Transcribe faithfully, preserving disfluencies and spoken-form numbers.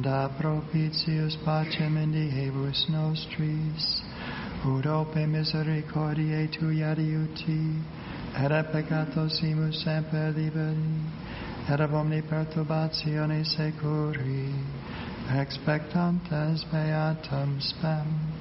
da propitius pacem in diebus nostris, ut ope misericordiae Tui adiuti, et a peccatos imus semper liberi, et ab omni perturbatione securi, expectantes beatum spem.